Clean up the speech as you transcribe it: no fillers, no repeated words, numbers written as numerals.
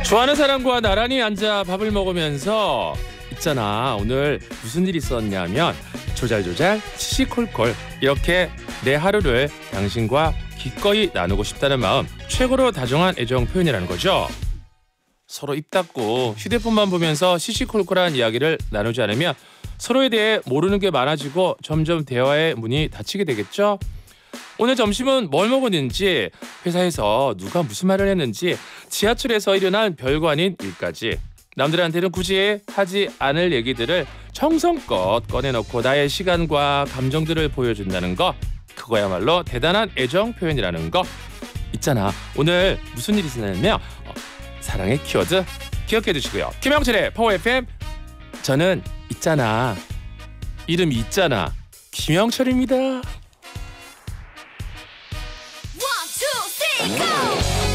좋아하는 사람과 나란히 앉아 밥을 먹으면서 있잖아 오늘 무슨 일 있었냐면 조잘조잘 시시콜콜 이렇게 내 하루를 당신과 기꺼이 나누고 싶다는 마음 최고로 다정한 애정 표현이라는 거죠. 서로 입 닫고 휴대폰만 보면서 시시콜콜한 이야기를 나누지 않으면 서로에 대해 모르는 게 많아지고 점점 대화의 문이 닫히게 되겠죠. 오늘 점심은 뭘 먹었는지, 회사에서 누가 무슨 말을 했는지, 지하철에서 일어난 별거 아닌 일까지 남들한테는 굳이 하지 않을 얘기들을 정성껏 꺼내놓고 나의 시간과 감정들을 보여준다는 거, 그거야말로 대단한 애정 표현이라는 거. 있잖아 오늘 무슨 일이 있었냐면 사랑의 키워드 기억해 두시고요. 김영철의 파워 FM, 저는 있잖아 이름이 있잖아 김영철입니다.